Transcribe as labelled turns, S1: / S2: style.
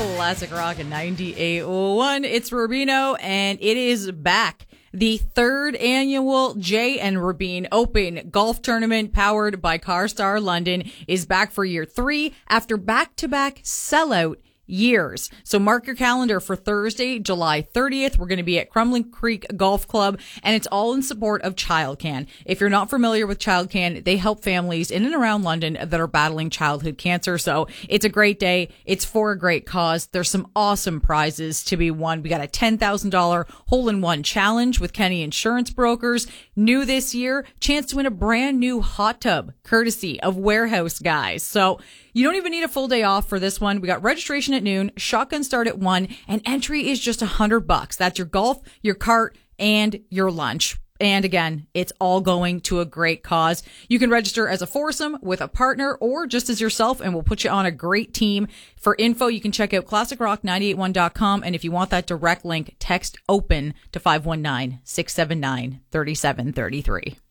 S1: Classic Rock at 98.1. It's Rubino, and it is back. The third annual Jay and Rubin Open Golf Tournament powered by CarStar London is back for year 3 after back-to-back sellout years. So mark your calendar for Thursday, July 30th. We're going to be at Crumlin Creek Golf Club, and it's all in support of ChildCan. If you're not familiar with ChildCan, they help families in and around London that are battling childhood cancer. So it's a great day. It's for a great cause. There's some awesome prizes to be won. We got a $10,000 hole-in-one challenge with Kenny Insurance Brokers. New this year, chance to win a brand new hot tub courtesy of Warehouse Guys. So you don't even need a full day off for this one. We got registration at noon, shotgun start at 1, and entry is just $100. That's your golf, your cart, and your lunch. And again, it's all going to a great cause. You can register as a foursome with a partner or just as yourself, and we'll put you on a great team. For info, you can check out classicrock981.com. And if you want that direct link, text OPEN to 519-679-3733.